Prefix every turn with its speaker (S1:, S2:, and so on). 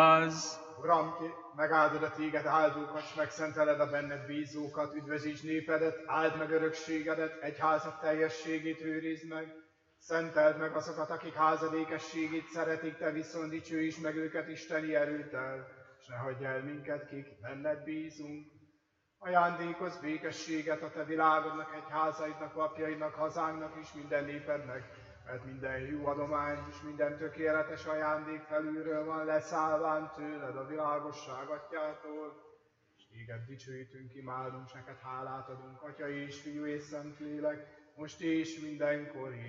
S1: Uram, megáldod a téged áldókat, s megszenteled a benned bízókat, üdvözíts népedet, áld meg örökségedet, egyházak teljességét őrizd meg, szenteld meg azokat, akik házadékességét szeretik, te viszont dicsőíts meg őket isteni erőddel, s ne hagyj el minket, kik benned bízunk. Ajándékozz békességet a te világodnak, egyházaidnak, papjaidnak, hazánknak és minden népednek, mert minden jó adomány és minden tökéletes ajándék felülről van leszállván tőled a világosság atyától. És téged dicsőítünk, imádunk, s neked hálát adunk, Atya és Fiú és Szentlélek, most és mindenkor